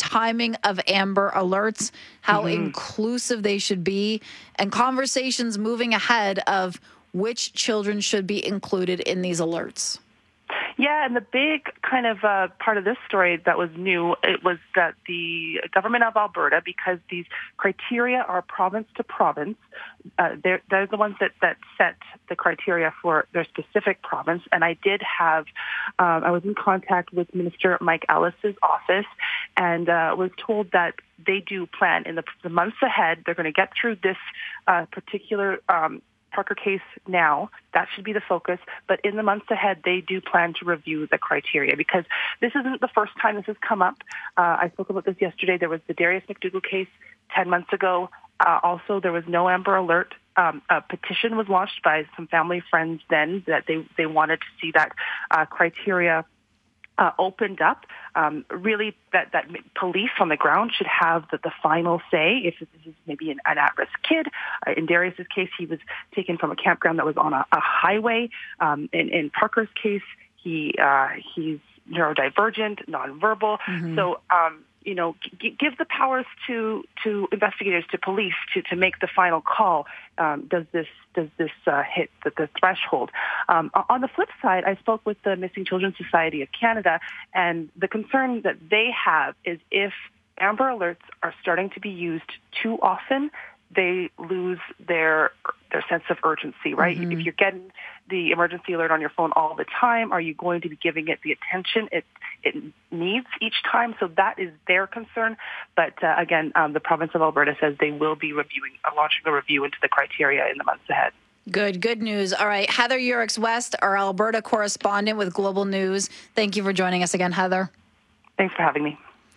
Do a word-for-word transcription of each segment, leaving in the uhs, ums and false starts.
timing of Amber Alerts, how Mm-hmm. inclusive they should be, and conversations moving ahead of which children should be included in these alerts. Yeah, and the big kind of uh, part of this story that was new, it was that the government of Alberta, because these criteria are province to province, uh, they're, they're the ones that, that set the criteria for their specific province. And I did have, um, I was in contact with Minister Mike Ellis's office and uh, was told that they do plan in the, the months ahead, they're going to get through this uh, particular um Parker case now. That should be the focus. But in the months ahead, they do plan to review the criteria because this isn't the first time this has come up. Uh, I spoke about this yesterday. There was the Darius McDougall case ten months ago. Uh, also, there was no Amber Alert. Um, a petition was launched by some family friends then that they, they wanted to see that uh, criteria Uh, opened up. Um, really, that, that police on the ground should have the, the final say if this is maybe an, an at-risk kid. Uh, in Darius's case, he was taken from a campground that was on a, a highway. Um, in, in Parker's case, he uh, he's neurodivergent, nonverbal. Mm-hmm. So, um, you know, g- give the powers to, to investigators, to police, to, to make the final call. Um, does this does this uh, hit the, the threshold? Um, on the flip side, I spoke with the Missing Children Society of Canada, and the concern that they have is if Amber Alerts are starting to be used too often, they lose their their sense of urgency, right? Mm-hmm. If you're getting the emergency alert on your phone all the time, are you going to be giving it the attention it it needs each time? So that is their concern. But uh, again, um, the province of Alberta says they will be reviewing, uh, launching a review into the criteria in the months ahead. Good, good news. All right, Heather Yurix-West, our Alberta correspondent with Global News. Thank you for joining us again, Heather. Thanks for having me.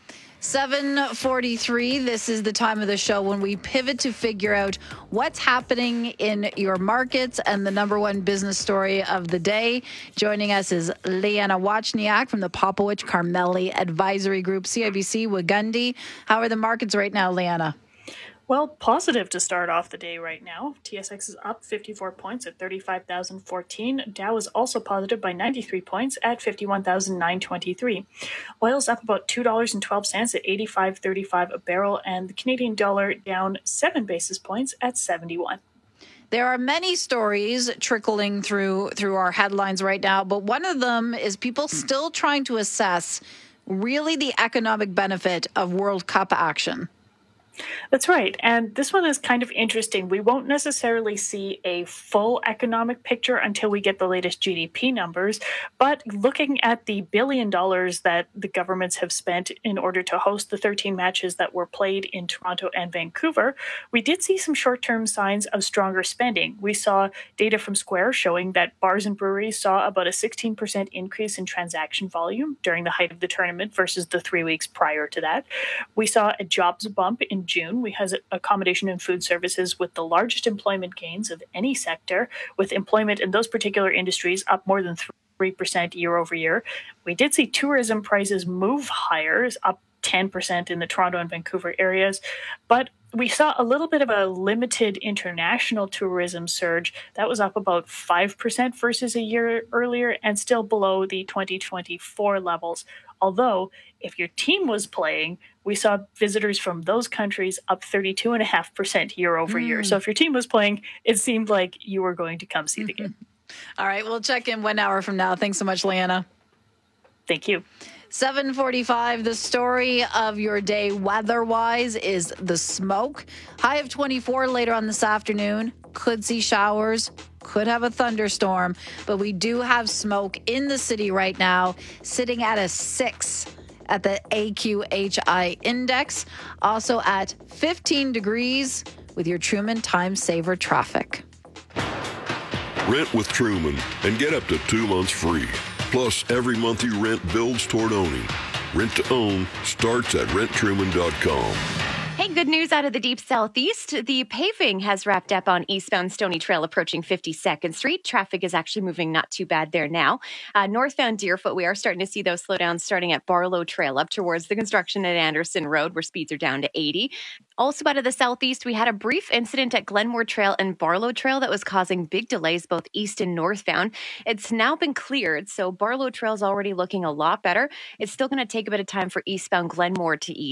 seven forty-three, this is the time of the show when we pivot to figure out what's happening in your markets and the number one business story of the day. Joining us is Liana Wachniak from the Popowich Carmeli Advisory Group, C I B C Wagundi. How are the markets right now, Liana? Well, positive to start off the day right now. T S X is up fifty-four points at thirty-five thousand fourteen. Dow is also positive by ninety-three points at fifty-one thousand nine hundred twenty-three. Oil's up about two dollars and twelve cents at eighty-five thirty-five a barrel, and the Canadian dollar down seven basis points at seventy-one. There are many stories trickling through through our headlines right now, but one of them is people still trying to assess really the economic benefit of World Cup action. That's right. And this one is kind of interesting. We won't necessarily see a full economic picture until we get the latest G D P numbers. But looking at the billion dollars that the governments have spent in order to host the thirteen matches that were played in Toronto and Vancouver, we did see some short-term signs of stronger spending. We saw data from Square showing that bars and breweries saw about a sixteen percent increase in transaction volume during the height of the tournament versus the three weeks prior to that. We saw a jobs bump in June. We had accommodation and food services with the largest employment gains of any sector, with employment in those particular industries up more than three percent year over year. We did see tourism prices move higher, up ten percent in the Toronto and Vancouver areas, but we saw a little bit of a limited international tourism surge. That was up about five percent versus a year earlier and still below the twenty twenty-four levels. Although, if your team was playing, we saw visitors from those countries up thirty-two point five percent year over mm. year. So if your team was playing, it seemed like you were going to come see the game. All right, we'll check in one hour from now. Thanks so much, Liana. Thank you. seven forty-five, the story of your day weather-wise is the smoke. High of twenty-four later on this afternoon. Could see showers, could have a thunderstorm, but we do have smoke in the city right now, sitting at a six at the A Q H I index. Also at fifteen degrees with your Truman Time Saver traffic. Rent with Truman and get up to two months free. Plus, every month you rent builds toward owning. Rent to own starts at rent truman dot com. Hey, good news out of the deep southeast. The paving has wrapped up on eastbound Stony Trail approaching fifty-second Street. Traffic is actually moving not too bad there now. Uh, northbound Deerfoot, we are starting to see those slowdowns starting at Barlow Trail up towards the construction at Anderson Road, where speeds are down to eighty. Also out of the southeast, we had a brief incident at Glenmore Trail and Barlow Trail that was causing big delays both east and northbound. It's now been cleared, so Barlow Trail is already looking a lot better. It's still going to take a bit of time for eastbound Glenmore to ease.